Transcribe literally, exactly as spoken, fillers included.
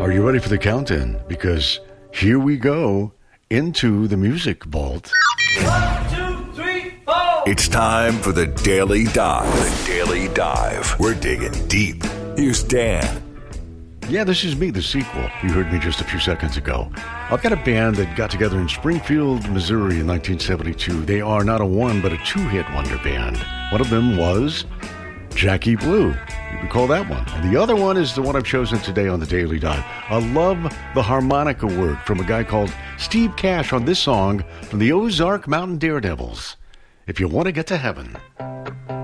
Are you ready for the countdown? Because here we go into the music vault. One, two, three, four. It's time for the Daily Dive. The Daily Dive. We're digging deep. Here's Dan. Yeah, this is me, the sequel. You heard me just a few seconds ago. I've got a band that got together in Springfield, Missouri in nineteen seventy-two. They are not a one, but a two-hit wonder band. One of them was Jackie Blue. You recall that one. And the other one is the one I've chosen today on the Daily Dive. I love the harmonica work from a guy called Steve Cash on this song from the Ozark Mountain Daredevils. If you want to get to heaven.